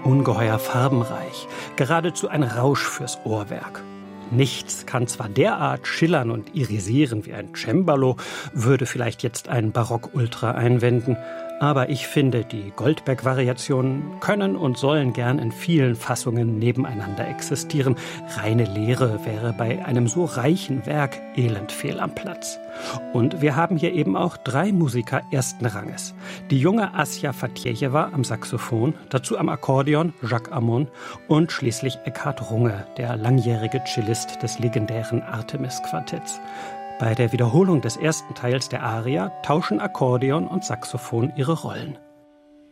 ungeheuer farbenreich, geradezu ein Rausch fürs Ohrwerk. Nichts kann zwar derart schillern und irisieren wie ein Cembalo, würde vielleicht jetzt ein Barock-Ultra einwenden, aber ich finde, die Goldberg-Variationen können und sollen gern in vielen Fassungen nebeneinander existieren. Reine Leere wäre bei einem so reichen Werk elend fehl am Platz. Und wir haben hier eben auch 3 Musiker ersten Ranges. Die junge Asja Fatjejewa am Saxophon, dazu am Akkordeon Jacques Ammon und schließlich Eckhard Runge, der langjährige Cellist des legendären Artemis-Quartetts. Bei der Wiederholung des ersten Teils der Aria tauschen Akkordeon und Saxophon ihre Rollen.